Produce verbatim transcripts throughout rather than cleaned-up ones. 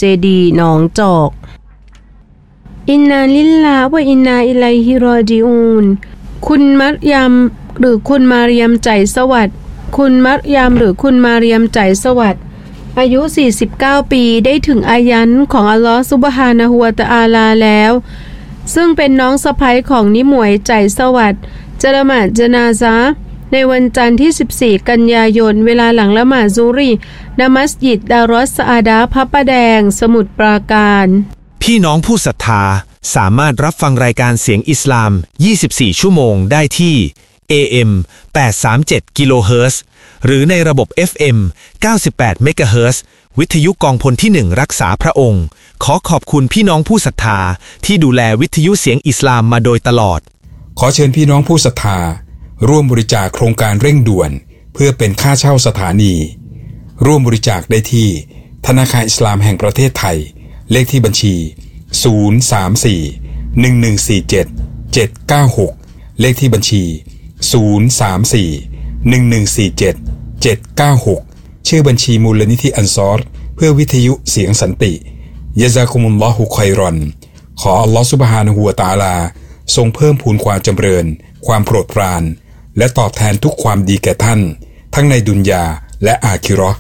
เจดีหนองจอกอินนาลิลลาห์วะอินนาอิลัยฮิรอญิอูนคุณมัรยมหรือคุณมาเรียมใจสวัสดิ์คุณมัรยมหรือคุณมาเรียมใจสวัสดิ์อายุสี่สิบเก้าปีได้ถึงอายันของอัลลอฮฺซุบฮานะฮูวะตะอาลาแล้วซึ่งเป็นน้องสะใภ้ของนิหมวยใจสวัสดิ์จะละหมาดญะนาซะห์ในวันจันทร์ที่สิบสี่กันยายนเวลาหลังละหมาดซุฮรีณมัสยิดดารอสซะอาดะห์พระประแดงสมุทรปราการพี่น้องผู้ศรัทธาสามารถรับฟังรายการเสียงอิสลามยี่สิบสี่ชั่วโมงได้ที่ เอ เอ็ม แปดสามเจ็ด กิโลเฮิรตซ์หรือในระบบ เอฟ เอ็ม เก้าสิบแปด เมกะเฮิรตซ์วิทยุกองพลที่หนึ่งรักษาพระองค์ขอขอบคุณพี่น้องผู้ศรัทธาที่ดูแลวิทยุเสียงอิสลามมาโดยตลอดขอเชิญพี่น้องผู้ศรัทธาร่วมบริจาคโครงการเร่งด่วนเพื่อเป็นค่าเช่าสถานีร่วมบริจาคได้ที่ธนาคารอิสลามแห่งประเทศไทยเลขที่บัญชีศูนย์ สาม สี่ หนึ่ง หนึ่ง สี่ เจ็ด เจ็ด เก้า หกเลขที่บัญชีศูนย์ สาม สี่ หนึ่ง หนึ่ง สี่ เจ็ด เจ็ด เก้า หกชื่อบัญชีมูลนิธิอันซอรเพื่อวิทยุเสียงสันติยะซากุมุลลอฮุค็อยรอนขออัลลอฮฺซุบฮานะฮูวะตะอาลาทรงเพิ่มพูนความจำเริญความโปรดปรานและตอบแทนทุกความดีแก่ท่านทั้งในดุนยาและอาคิเราะห์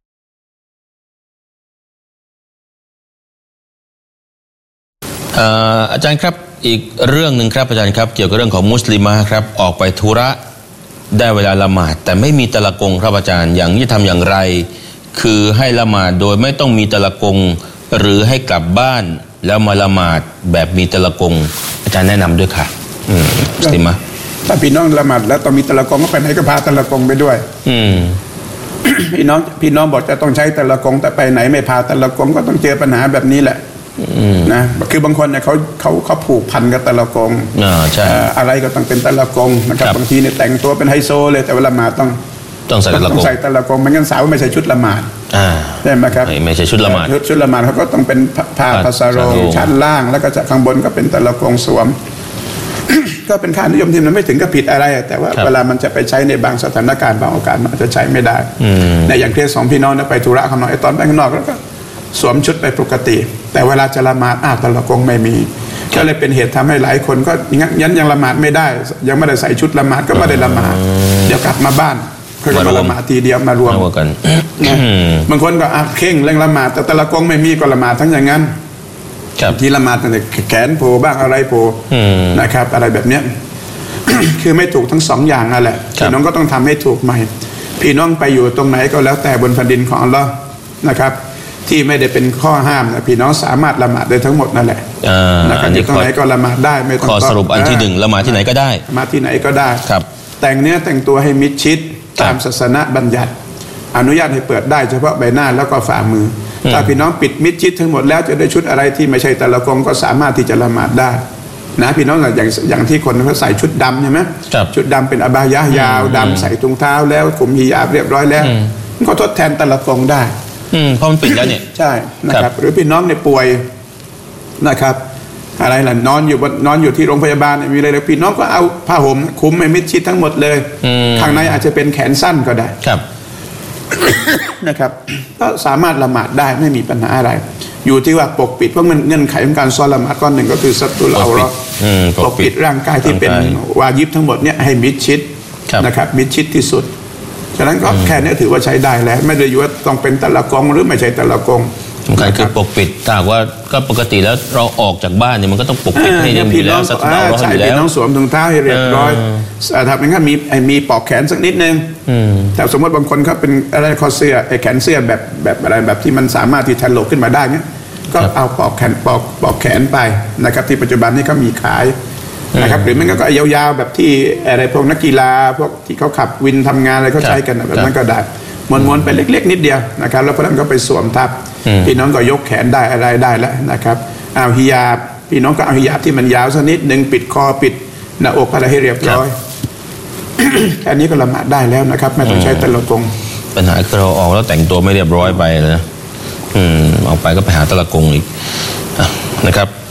อาจารย์ครับอีกเรื่องหนึ่งครับอาจารย์ครับเกี่ยวกับเรื่องของมุสลิมะครับออกไปธุระได้เวลาละหมาดแต่ไม่มีตะละกงครับอาจารย์อย่างนี้ทำอย่างไรคือให้ละหมาดโดยไม่ต้องมีตะละกงหรือให้กลับบ้านแล้วมาละหมาดแบบมีตะละกงอาจารย์แนะนำด้วยค่ะอืมมุสลิมะถ้าพี่น้องละหมาดแล้วต้องมีตะละกงก็ไปไหนก็พาตะละกงไปด้วยอืม พี่น้องพี่น้องบอกจะต้องใช้ตะละกงแต่ไปไหนไม่พาตะละกงก็ต้องเจอปัญหาแบบนี้แหละนะคือบางคนเนี่ยเขาเขาเขาผูกพันกับตะละกงอ่าใช่อะไรก็ต้องเป็นตะละกงนะครับบางทีเนี่ยแต่งตัวเป็นไฮโซเลยแต่เวลาละหมาดต้องต้องใส่ตะละกงต้องใส่ตะละกงไม่งั้นสาวไม่ใส่ชุดละหมาดอ่าใช่ไหมครับไม่ใช่ชุดละหมาดชุดละหมาดเขาก็ต้องเป็นผ้าพาสาโรงชั้นล่างแล้วก็จากข้างบนก็เป็นตะละกงสวม ก็เป็นค่านิยมที่มันไม่ถึงกับผิดอะไรแต่ว่าเวลามันจะไปใช้ในบางสถานการณ์บางโอกาสมันอาจจะใช้ไม่ได้ในอย่างเคสสองพี่น้องเนี่ยไปธุระข้างนอกไอ้ตอนไปข้างนอกแล้วก็สวมชุดไปปกติแต่เวลาจะละหมาดอ้าวตะละกงไม่มีก็เลยเป็นเหตุทำให้หลายคนก็ยันยังละหมาดไม่ได้ยังไม่ได้ใส่ชุดละหมาดก็ไม่ได้ละหมาดเดี๋ยวกลับมาบ้านเพื่อมาละหมาดทีเดียวมารวมกันบางคนก็อาเข่งเรื่องละหมาดแต่ตะละกงไม่มีก็ละหมาดทั้งอย่างนั้นที่ละหมาดตั้งแต่แขนโผล่บ้างอะไรโผล่นะครับอะไรแบบเนี้ย คือไม่ถูกทั้งสองอย่างนั่นแหละพี่น้องก็ต้องทำให้ถูกใหม่พี่น้องไปอยู่ตรงไหนก็แล้วแต่บนแผ่นดินของอัลลอฮ์นะครับที่ไม่ได้เป็นข้อห้ามนะพี่น้องสามารถละหมาดได้ทั้งหมดนั่นแหละนะครับที่ตรงไหนก็ละหมาดได้ไม่ต้องข้อสรุปอันที่หนึ่งละหมาดที่ไหนก็ได้ละหมาดที่ไหนก็ได้แต่งเนื้อแต่งตัวให้มิดชิดตามศาสนาบัญญัติอนุญาตให้เปิดได้เฉพาะใบหน้าแล้วก็ฝ่ามือถ้าพี่น้องปิดมิดชิดทั้งหมดแล้วจะได้ชุดอะไรที่ไม่ใช่ตะละกงก็สามารถที่จะละหมาดได้นะพี่น้องอย่างอย่างที่คนเขาใส่ชุดดำใช่ไหมชุดดำเป็นอบายะยาวดำใส่ถุงเท้าแล้วคุมฮิญาบเรียบร้อยแล้วมันก็ทดแทนตะละกงได้เพราะมันปิดแล้วเนี่ยใช่นะครับหรือพี่น้องเนี่ยป่วยนะครับอะไรล่ะนอนอยู่บนนอนอยู่ที่โรงพยาบาลมีอะไรเลยพี่น้องก็เอาผ้าห่มคลุมให้มิดชิดทั้งหมดเลยข้างในอาจจะเป็นแขนสั้นก็ได้ครับนะครับก็สามารถละหมาดได้ไม่มีปัญหาอะไรอยู่ที่ว่าปกปิดเพราะมันเงื่อนไขของการซ้อนละหมาดก้อนหนึ่งก็คือสัตตุลเอาเราะห์ปกปิดร่างกายที่เป็นวาญิบทั้งหมดเนี่ยให้มิดชิดนะครับมิดชิดที่สุดฉะนั้นก็แค่นี้ถือว่าใช้ได้แล้วไม่ได้อยู่ว่าต้องเป็นตะละกงหรือไม่ใช่ตะละกงสำคัญคือปกปิดถ้าว่าก็ปกติแล้วเราออกจากบ้านเนี่ยมันก็ต้องปกปิดให้เรียบร้อยแล้วสัตว์เราเราอยู่แล้วพี่น้องสวมถุงเท้าให้เรียบร้อยถ้าเป็นขั้นมีมีปอกแขนสักนิดนึงแต่สมมติบางคนเขาเป็นอะไรคอเสื้อไอ้แขนเสื้อแบบแบบอะไรแบบที่มันสามารถที่ถลกขึ้นมาได้เนี่ยก็เอาปอกแขนปอกปอกแขนไปนะครับที่ปัจจุบันนี้เขามีขายนะครับหรือไม่ก็ยาวๆแบบที่อะไรพวกนักกีฬาพวกที่เขาขับวินทำงานอะไรเขาใช้กันแบบนั้นก็ได้ม้วนๆไปเล็กๆนิดเดียวนะครับแล้วพอนั้นก็ไปสวมทับพี่น้องก็ยกแขนได้อะไรได้แล้วนะครับเอาฮิญาบพี่น้องก็เอาฮิญาบที่มันยาวสักนิดนึงปิดคอปิดหน้าอกอะไรให้เรียบร้อยแค่นี้ก็ละหมาดได้แล้วนะครับไม่ต้องใช้ตะละกงปัญหาคือเราออกแล้วแต่งตัวไม่เรียบร้อยไปนะอืมออกไปก็ไปหาตะละกงอีกนะครับ